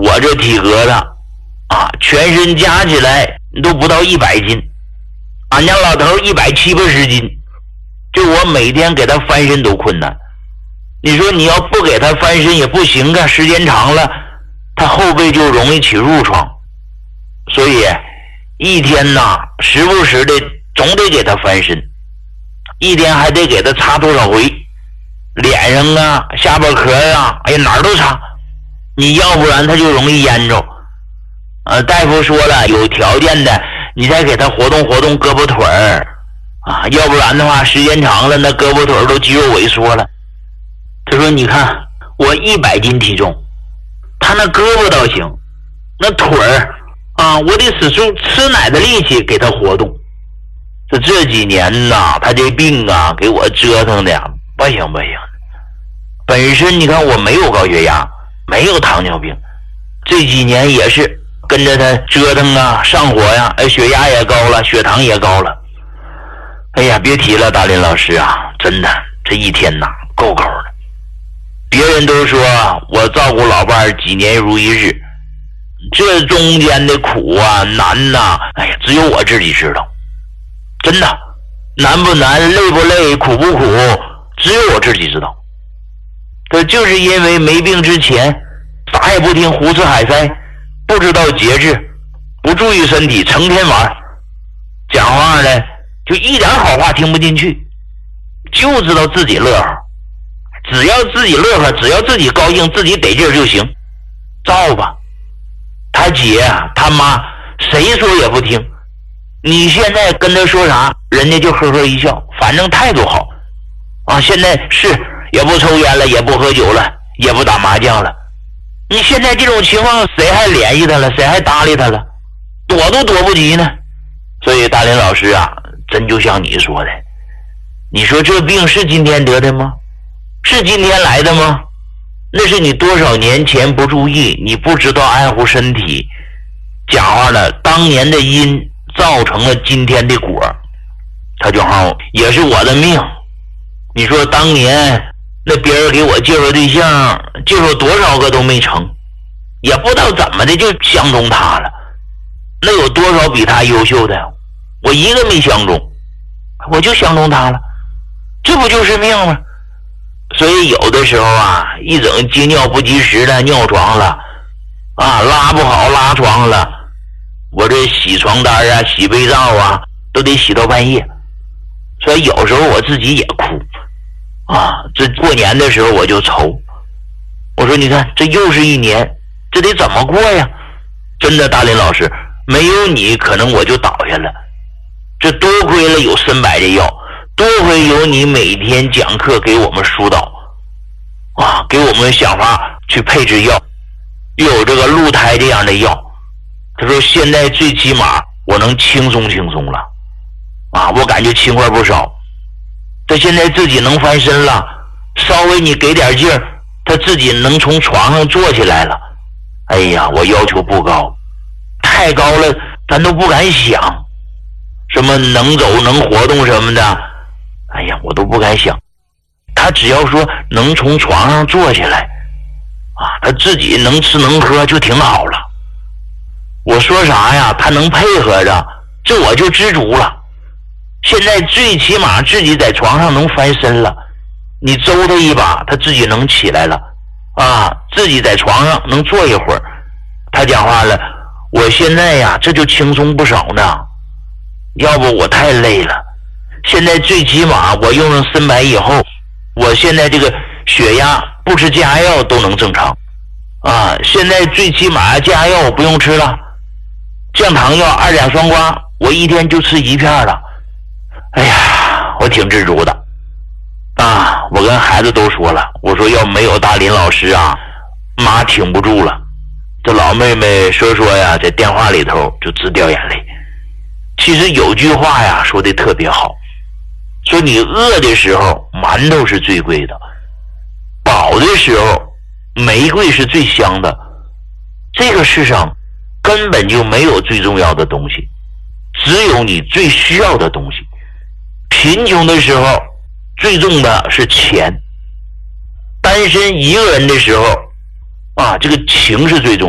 我这体格子全身加起来都不到100斤，俺家老头170-180斤，就我每天给他翻身都困难。你说你要不给他翻身也不行啊，时间长了他后背就容易起褥疮，所以一天时不时的总得给他翻身，一天还得给他擦多少回，脸上下巴壳哪儿都擦，你要不然他就容易淹着。大夫说了，有条件的你再给他活动活动胳膊腿儿要不然的话时间长了那胳膊腿儿都肌肉萎缩了。他说你看我100斤体重，他那胳膊倒行，那腿儿我得使出吃奶的力气给他活动。这几年他这病给我折腾的不行。本身你看我没有高血压，没有糖尿病，这几年也是跟着他折腾上火血压也高了，血糖也高了。哎呀，别提了，大林老师真的这一天够够的。别人都说我照顾老伴儿几年如一日，这中间的苦难只有我自己知道。真的，难不难，累不累，苦不苦，只有我自己知道。这就是因为没病之前啥也不听，胡吃海塞，不知道节制，不注意身体，成天玩，讲话呢就一点好话听不进去，就知道自己乐呵，只要自己乐呵，只要自己高兴，自己得劲就行，照吧。他姐他妈谁说也不听，你现在跟他说啥人家就呵呵一笑，反正态度好现在是也不抽烟了，也不喝酒了，也不打麻将了。你现在这种情况谁还联系他了，谁还搭理他了，躲都躲不及呢。所以大林老师真就像你说的，你说这病是今天得的吗？是今天来的吗？那是你多少年前不注意，你不知道爱护身体，讲话了，当年的因造成了今天的果，他就也是我的命。你说当年那别人给我介绍对象，介绍多少个都没成，也不知道怎么的就相中他了。那有多少比他优秀的，我一个没相中，我就相中他了，这不就是命吗？所以有的时候一整接尿不及时的尿床了拉不好拉床了，我这洗床单洗被罩都得洗到半夜。所以有时候我自己也哭这过年的时候我就愁，我说你看这又是一年，这得怎么过呀？真的，大林老师，没有你可能我就倒下了。这多亏了有参白的药，多亏有你每天讲课给我们疏导给我们想法去配置药，又有这个鹿胎这样的药。他说现在最起码我能轻松了我感觉轻快不少。他现在自己能翻身了，稍微你给点劲儿，他自己能从床上坐起来了。哎呀，我要求不高，太高了咱都不敢想，什么能走能活动什么的，哎呀我都不敢想。他只要说能从床上坐起来他自己能吃能喝就挺好了。我说啥呀，他能配合着，这我就知足了。现在最起码自己在床上能翻身了，你揍他一把他自己能起来了自己在床上能坐一会儿。他讲话了，我现在这就轻松不少呢，要不我太累了。现在最起码我用上参白以后，我现在这个血压不吃加药都能正常现在最起码加药我不用吃了，降糖药2两双瓜我一天就吃1片了。哎呀，我挺知足的我跟孩子都说了，我说要没有大林老师妈挺不住了。这老妹妹说在电话里头就直掉眼泪。其实有句话说的特别好，说你饿的时候馒头是最贵的，饱的时候玫瑰是最香的。这个世上根本就没有最重要的东西，只有你最需要的东西。贫穷的时候最重的是钱，单身一个人的时候这个情是最重要的。